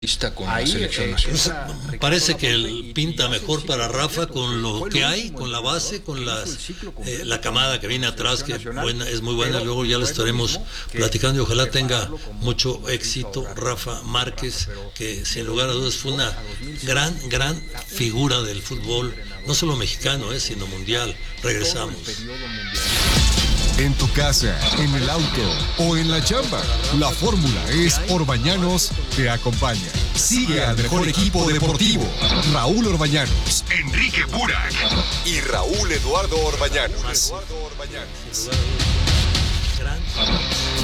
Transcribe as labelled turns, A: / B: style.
A: Con la selección nacional.
B: Parece que él pinta mejor para Rafa con lo que hay, con la base, con la camada que viene atrás, que es muy buena. Luego ya le estaremos platicando y ojalá tenga mucho éxito Rafa Márquez, que sin lugar a dudas fue una gran figura del fútbol, no solo mexicano, sino mundial. Regresamos.
C: En tu casa, en el auto o en la chamba, la fórmula es Orbañanos te acompaña. Sigue al mejor equipo deportivo, Raúl Orbañanos, Enrique Burak y Raúl Eduardo Orbañanos.